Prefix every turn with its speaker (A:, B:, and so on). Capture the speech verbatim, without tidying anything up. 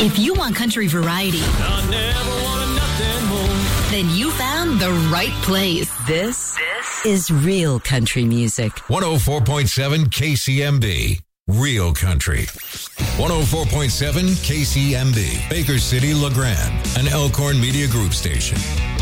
A: If you want country variety,
B: I never wanted nothing more.
A: Then you found the right place. This, this is real country music.
C: one oh four point seven K C M B. Real country. one oh four point seven K C M B. Baker City, LeGrand. An Elkhorn Media Group station.